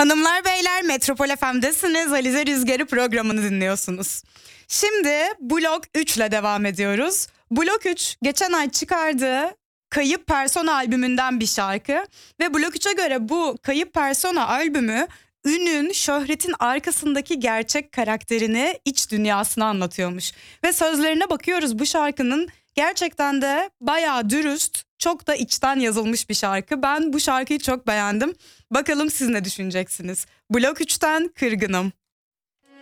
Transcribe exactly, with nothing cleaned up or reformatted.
Hanımlar beyler, Metropol F M'desiniz. Alize Rüzgarı programını dinliyorsunuz. Şimdi Blok üç ile devam ediyoruz. Blok üç geçen ay çıkardığı Kayıp Persona albümünden bir şarkı. Ve Blok üçe göre bu Kayıp Persona albümü ünün, şöhretin arkasındaki gerçek karakterini, iç dünyasını anlatıyormuş. Ve sözlerine bakıyoruz, bu şarkının gerçekten de bayağı dürüst, çok da içten yazılmış bir şarkı. Ben bu şarkıyı çok beğendim. Bakalım siz ne düşüneceksiniz? Blok üçten Kırgınım.